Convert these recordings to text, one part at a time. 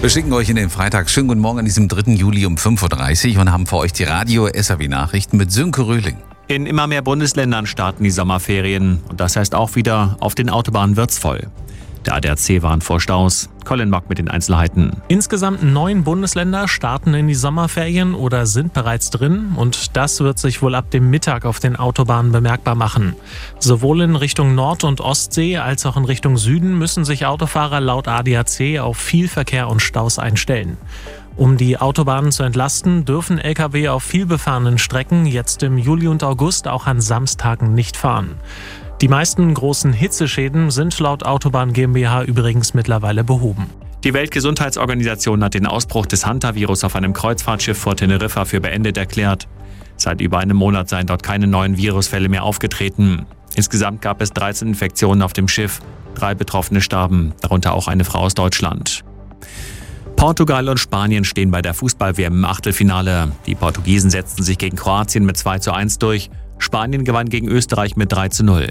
Wir schicken euch in den Freitag. Schönen guten Morgen an diesem 3. Juli um 5.30 Uhr und haben für euch die Radio-SAW-Nachrichten mit Sönke Röhling. In immer mehr Bundesländern starten die Sommerferien. Und das heißt auch wieder, auf den Autobahnen wird's voll. Der ADAC warnt vor Staus. Colin Mock mit den Einzelheiten. Insgesamt 9 Bundesländer starten in die Sommerferien oder sind bereits drin. Und das wird sich wohl ab dem Mittag auf den Autobahnen bemerkbar machen. Sowohl in Richtung Nord- und Ostsee als auch in Richtung Süden müssen sich Autofahrer laut ADAC auf viel Verkehr und Staus einstellen. Um die Autobahnen zu entlasten, dürfen Lkw auf vielbefahrenen Strecken jetzt im Juli und August auch an Samstagen nicht fahren. Die meisten großen Hitzeschäden sind laut Autobahn GmbH übrigens mittlerweile behoben. Die Weltgesundheitsorganisation hat den Ausbruch des Hantavirus auf einem Kreuzfahrtschiff vor Teneriffa für beendet erklärt. Seit über einem Monat seien dort keine neuen Virusfälle mehr aufgetreten. Insgesamt gab es 13 Infektionen auf dem Schiff. 3 Betroffene starben, darunter auch eine Frau aus Deutschland. Portugal und Spanien stehen bei der Fußball-WM im Achtelfinale. Die Portugiesen setzten sich gegen Kroatien mit 2:1 durch. Spanien gewann gegen Österreich mit 3:0.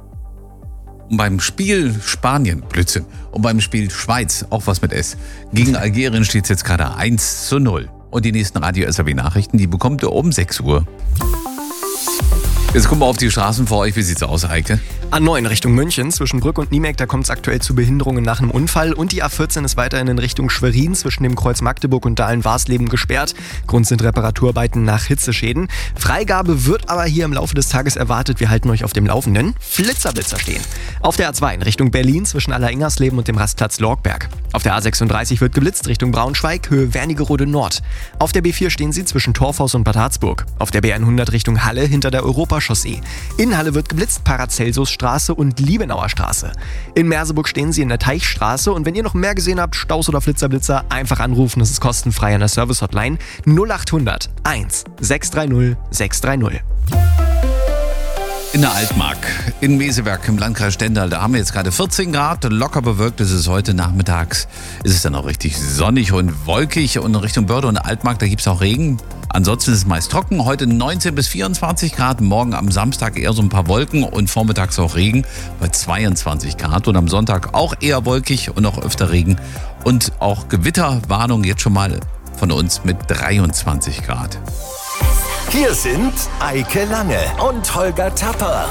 Und beim Spiel Spanien, Blödsinn, und beim Spiel Schweiz, auch was mit S, gegen Algerien steht es jetzt gerade 1:0. Und die nächsten Radio-SAW-Nachrichten, die bekommt ihr um 6 Uhr. Jetzt gucken wir auf die Straßen für euch. Wie sieht's aus, Eike? A9 Richtung München, zwischen Brück und Niemek, da kommt es aktuell zu Behinderungen nach einem Unfall. Und die A14 ist weiterhin in Richtung Schwerin, zwischen dem Kreuz Magdeburg und Dahlen-Warsleben gesperrt. Grund sind Reparaturarbeiten nach Hitzeschäden. Freigabe wird aber hier im Laufe des Tages erwartet. Wir halten euch auf dem Laufenden. Flitzer stehen. Auf der A2 in Richtung Berlin, zwischen Aller-Ingersleben und dem Rastplatz Lorgberg. Auf der A36 wird geblitzt Richtung Braunschweig, Höhe Wernigerode Nord. Auf der B4 stehen sie zwischen Torfhaus und Bad Harzburg. Auf der B100 Richtung Halle hinter der Europachaussee. In Halle wird geblitzt Paracelsusstraße und Liebenauer Straße. In Merseburg stehen sie in der Teichstraße und wenn ihr noch mehr gesehen habt, Staus oder Flitzer, einfach anrufen, das ist kostenfrei an der Service-Hotline 0800 1 630 630. In der Altmark, in Meseberg im Landkreis Stendal, da haben wir jetzt gerade 14 Grad, locker bewölkt ist es heute nachmittags. Ist es dann auch richtig sonnig und wolkig und in Richtung Börde und Altmark, da gibt es auch Regen. Ansonsten ist es meist trocken, heute 19 bis 24 Grad, morgen am Samstag eher so ein paar Wolken und vormittags auch Regen bei 22 Grad und am Sonntag auch eher wolkig und auch öfter Regen und auch Gewitterwarnung jetzt schon mal von uns mit 23 Grad. Hier sind Eike Lange und Holger Tapper.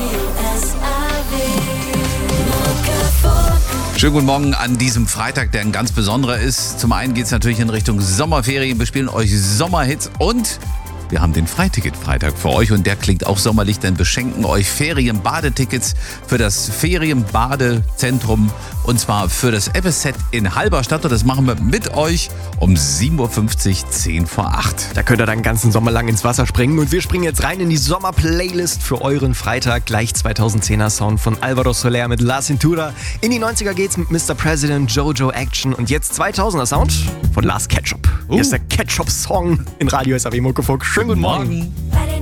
Schönen guten Morgen an diesem Freitag, der ein ganz besonderer ist. Zum einen geht es natürlich in Richtung Sommerferien. Wir spielen euch Sommerhits und wir haben den Freiticket-Freitag für euch und der klingt auch sommerlich, denn wir schenken euch Ferien-Badetickets für das Ferienbadezentrum und zwar für das FSZ in Halberstadt und das machen wir mit euch um 7.50 Uhr, 10 vor 8. Da könnt ihr dann den ganzen Sommer lang ins Wasser springen und wir springen jetzt rein in die Sommer-Playlist für euren Freitag. Gleich 2010er Sound von Alvaro Soler mit La Cintura. In die 90er geht's mit Mr. President, Jojo Action und jetzt 2000er Sound von Lars Ketchup. Hier ist der Ketchup-Song in Radio SAW Muckefuck. Schönen guten Morgen.